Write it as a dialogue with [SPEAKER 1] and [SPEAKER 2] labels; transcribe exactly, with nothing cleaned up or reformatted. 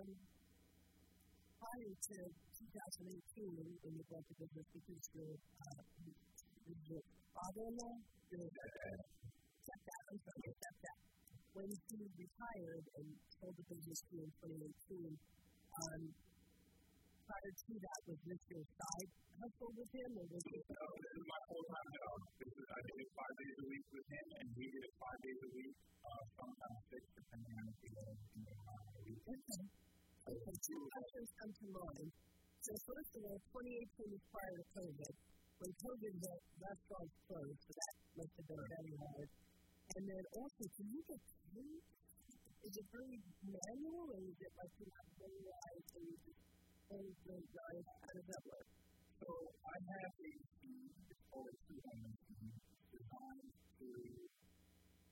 [SPEAKER 1] prior to twenty eighteen, when you bought the business, because your, uh, your father-in-law, your stepdad, I'm sorry, your stepdad, when he retired and sold the business to you in twenty eighteen, um, prior to that, was this your side hustle with him, or was it?
[SPEAKER 2] No, this is my full-time job. This is, I did it five days a week with him, and he did it five days a week, uh, sometimes six, depending on if he was in the week.
[SPEAKER 1] Okay. Okay, two questions come to mind. So first of all, twenty eighteen was prior to COVID. When COVID hit, restaurants closed, so that must have been very hard. And then also, can you get paid? Is it very manual, or is it like you have no lives and you just hold the guys? How does that work?
[SPEAKER 2] So I have a team, it's called a two-woman team, designed to